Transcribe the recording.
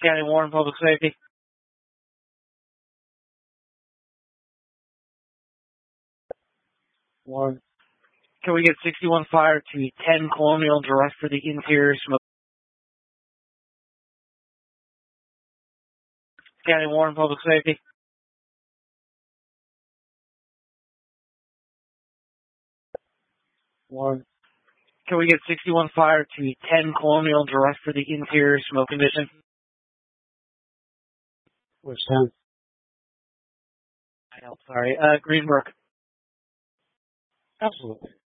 County Warren Public Safety. Warren. Can we get 61 fire to 10 Colonial direct for the interior smoke? County Warren Public Safety. Warren. Can we get 61 fire to 10 Colonial direct for the interior smoke condition? Which town? Sorry, Greenbrook. Absolutely.